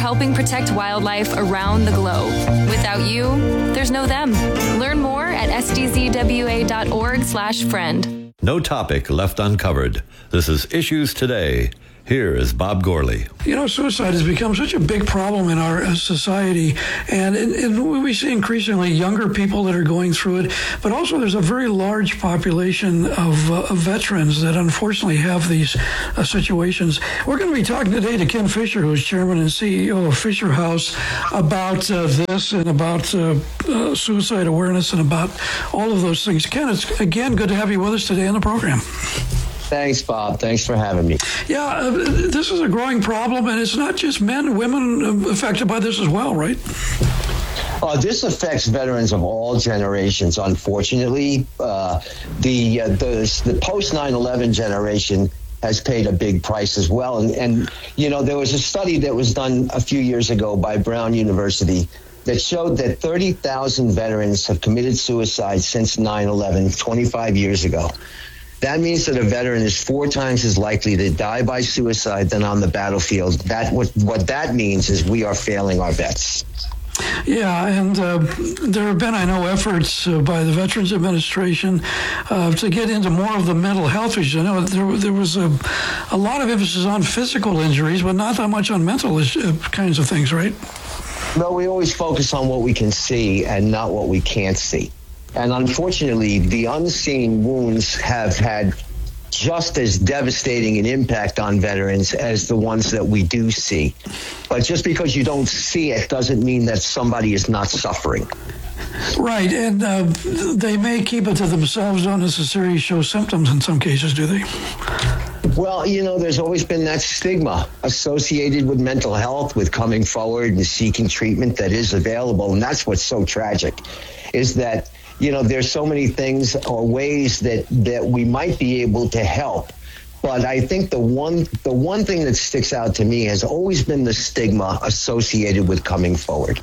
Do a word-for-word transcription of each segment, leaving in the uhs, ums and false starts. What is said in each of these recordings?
helping protect wildlife around the globe. Without you, there's no them. Learn more at s d z w a dot org slash friend. No topic left uncovered. This is Issues Today. Here is Bob Gourley. You know, suicide has become such a big problem in our uh, society, and, and, and we see increasingly younger people that are going through it, but also there's a very large population of, uh, of veterans that unfortunately have these uh, situations. We're going to be talking today to Ken Fisher, who is chairman and C E O of Fisher House, about uh, this and about uh, uh, suicide awareness and about all of those things. Ken, it's again good to have you with us today on the program. Thanks, Bob. Thanks for having me. Yeah, uh, this is a growing problem, and it's not just men, women affected by this as well, right? Uh, this affects veterans of all generations, unfortunately. Uh, the, uh, the the post nine eleven generation has paid a big price as well. And, and, you know, there was a study that was done a few years ago by Brown University that showed that thirty thousand veterans have committed suicide since nine eleven, twenty-five years ago. That means that a veteran is four times as likely to die by suicide than on the battlefield. That what, what that means is we are failing our vets. Yeah, and uh, there have been, I know, efforts uh, by the Veterans Administration uh, to get into more of the mental health issues. I know there, there was a, a lot of emphasis on physical injuries, but not that much on mental is, uh, kinds of things, right? No, we always focus on what we can see and not what we can't see. And unfortunately, the unseen wounds have had just as devastating an impact on veterans as the ones that we do see. But just because you don't see it doesn't mean that somebody is not suffering. Right, and uh, they may keep it to themselves, don't necessarily show symptoms in some cases, do they? Well, you know, there's always been that stigma associated with mental health, with coming forward and seeking treatment that is available. And that's what's so tragic, is that you know, there's so many things or ways that, that we might be able to help. But I think the one the one thing that sticks out to me has always been the stigma associated with coming forward.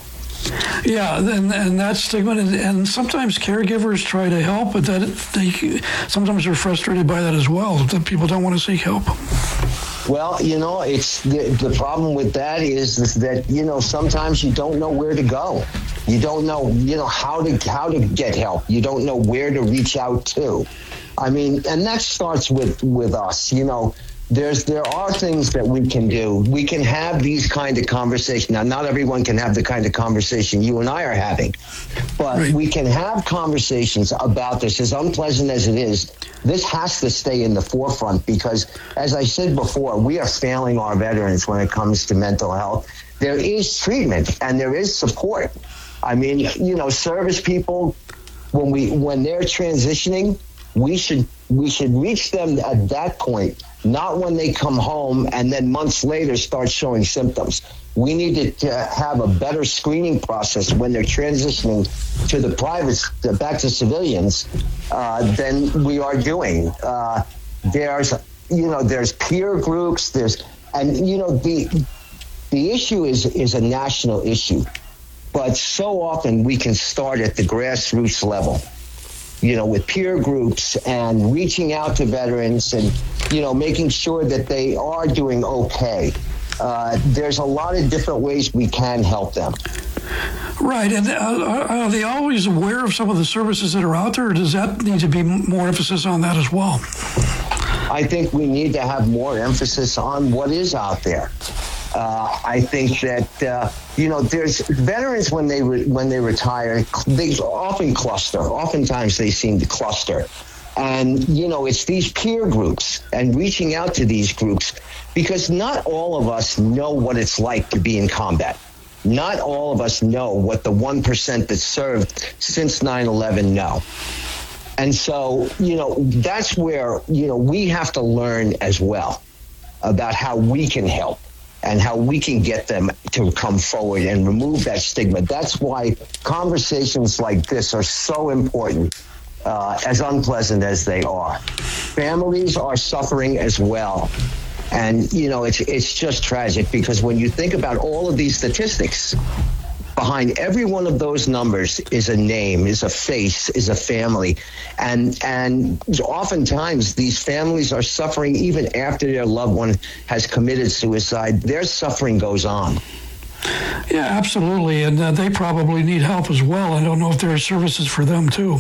Yeah, and, and that stigma, and, and sometimes caregivers try to help, but that they sometimes are frustrated by that as well, that people don't want to seek help. Well, you know, it's the, the problem with that is, is that, you know, sometimes you don't know where to go. You don't know, you know, how to how to get help. You don't know where to reach out to. I mean, and that starts with, with us, you know. There's there are things that we can do. We can have these kind of conversations. Now, not everyone can have the kind of conversation you and I are having, but right. We can have conversations about this. As unpleasant as it is, this has to stay in the forefront because, as I said before, we are failing our veterans when it comes to mental health. There is treatment and there is support. I mean, you know, service people, when we when they're transitioning, we should we should reach them at that point. Not when they come home and then months later start showing symptoms. We need to have a better screening process when they're transitioning to the privates, back to civilians, uh, than we are doing. Uh, there's, you know, there's peer groups. There's, and you know, the the issue is is a national issue, but so often we can start at the grassroots level. You know, with peer groups and reaching out to veterans and, you know, making sure that they are doing okay. Uh, there's a lot of different ways we can help them. Right. And uh, are they always aware of some of the services that are out there, or does that need to be more emphasis on that as well? I think we need to have more emphasis on what is out there. Uh, I think that, uh, you know, there's veterans when they re- when they retire, they often cluster. Oftentimes they seem to cluster. And, you know, it's these peer groups and reaching out to these groups because not all of us know what it's like to be in combat. Not all of us know what the one percent that served since nine eleven know. And so, you know, that's where, you know, we have to learn as well about how we can help. And how we can get them to come forward and remove that stigma. That's why conversations like this are so important, uh, as unpleasant as they are. Families are suffering as well. And, you know, it's it's just tragic because when you think about all of these statistics, Behind every one of those numbers is a name, is a face, is a family. And and oftentimes these families are suffering even after their loved one has committed suicide. Their suffering goes on. Yeah, absolutely. And uh, they probably need help as well. I don't know if there are services for them, too.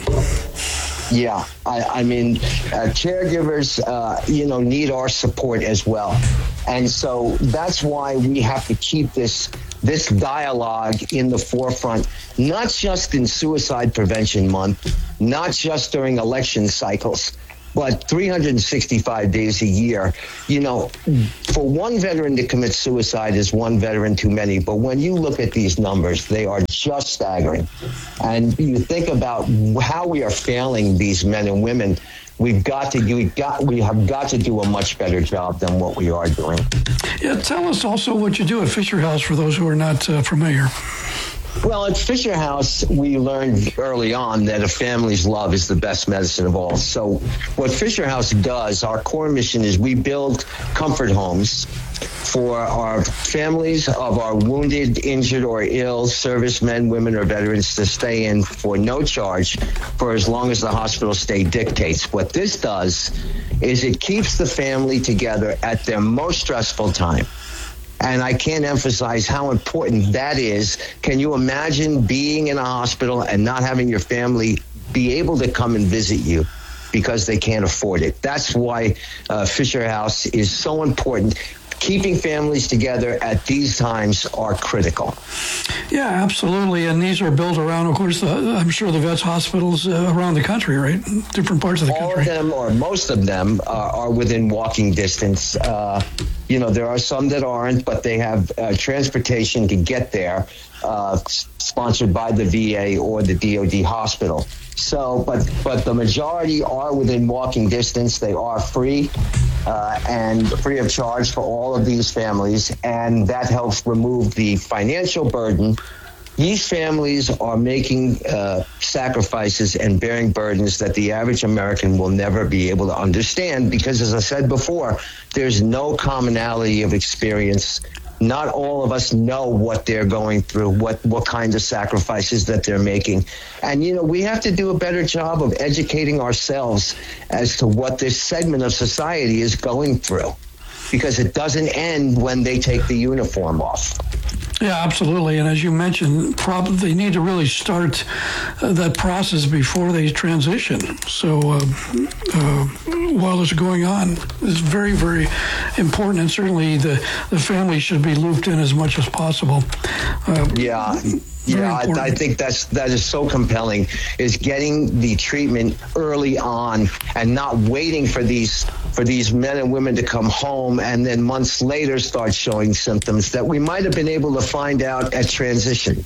Yeah, I, I mean, uh, caregivers, uh, you know, need our support as well. And so that's why we have to keep this this dialogue in the forefront, not just in Suicide Prevention Month, not just during election cycles, but three hundred sixty-five days a year. You know, for one veteran to commit suicide is one veteran too many. But when you look at these numbers, they are just staggering. And you think about how we are failing these men and women. We've got to we got we have got to do a much better job than what we are doing. Yeah, tell us also what you do at Fisher House for those who are not uh, familiar. Well, at Fisher House, we learned early on that a family's love is the best medicine of all. So what Fisher House does, our core mission is we build comfort homes for our families of our wounded, injured, or ill servicemen, women, or veterans to stay in for no charge for as long as the hospital stay dictates. What this does is it keeps the family together at their most stressful time. And I can't emphasize how important that is. Can you imagine being in a hospital and not having your family be able to come and visit you because they can't afford it? That's why uh, Fisher House is so important. Keeping families together at these times are critical. Yeah, absolutely. And these are built around, of course, the, I'm sure the vets hospitals uh, around the country, right? Different parts of the All country. All of them, or most of them, uh, are within walking distance. Uh, you know, there are some that aren't, but they have uh, transportation to get there, uh, sponsored by the V A or the D O D hospital. So, but but the majority are within walking distance. They are free uh, and free of charge for all of these families, and that helps remove the financial burden. These families are making uh, sacrifices and bearing burdens that the average American will never be able to understand because, as I said before, there's no commonality of experience. Not all of us know what they're going through, what, what kinds of sacrifices that they're making. And, you know, we have to do a better job of educating ourselves as to what this segment of society is going through, because it doesn't end when they take the uniform off. Yeah, absolutely. And as you mentioned, probably they need to really start uh, that process before they transition. So uh, uh, while it's going on, it's very, very important. And certainly the, the family should be looped in as much as possible. Uh, yeah. Yeah, I, I think that's that is so compelling, is getting the treatment early on and not waiting for these for these men and women to come home and then months later start showing symptoms that we might have been able to find out at transition.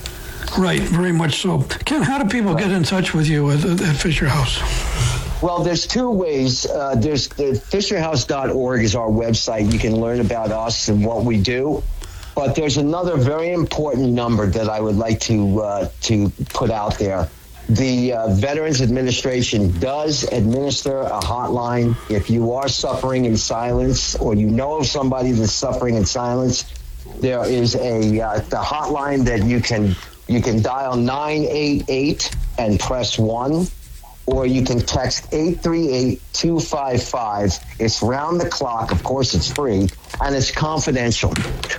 Right, very much so. Ken, how do people get in touch with you at, at Fisher House? Well, there's two ways. Uh, there's the fisher house dot org is our website. You can learn about us and what we do. But there's another very important number that I would like to uh, to put out there. The uh, Veterans Administration does administer a hotline. If you are suffering in silence, or you know of somebody that's suffering in silence, there is a uh, the hotline that you can you can dial nine eight eight and press one. Or you can text eight three eight, two five five. It's round the clock. Of course, it's free, and it's confidential.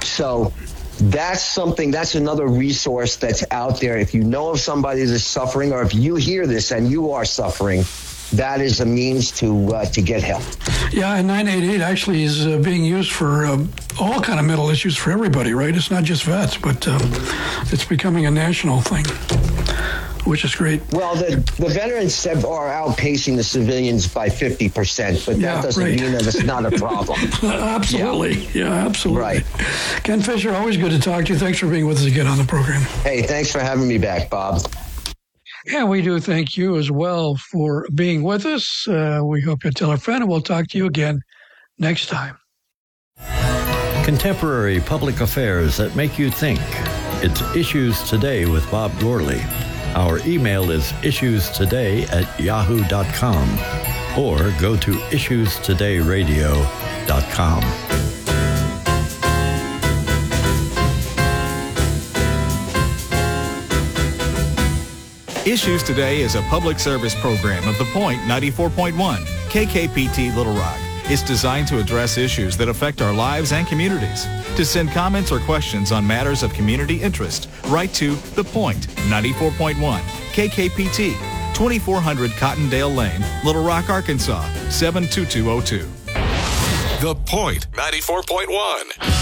So that's something, that's another resource that's out there. If you know of somebody that's suffering, or if you hear this and you are suffering, that is a means to uh, to get help. Yeah, and nine eight eight actually is uh, being used for uh, all kind of mental issues for everybody, right? It's not just vets, but um, it's becoming a national thing, which is great. Well, the, the veterans have, are outpacing the civilians by fifty percent, but that yeah, doesn't right. mean that it's not a problem. Absolutely. Yeah. yeah, absolutely. Right. Ken Fisher, always good to talk to you. Thanks for being with us again on the program. Hey, thanks for having me back, Bob. And we do thank you as well for being with us. Uh, we hope you'll tell a friend, and we'll talk to you again next time. Contemporary public affairs that make you think. It's Issues Today with Bob Gourley. Our email is issues today at yahoo dot com or go to issues today radio dot com. Issues Today is a public service program of The Point ninety-four point one, K K P T Little Rock. It's designed to address issues that affect our lives and communities. To send comments or questions on matters of community interest, write to The Point ninety-four point one, K K P T, twenty-four hundred Cottondale Lane, Little Rock, Arkansas, seven two two zero two. The Point ninety-four point one.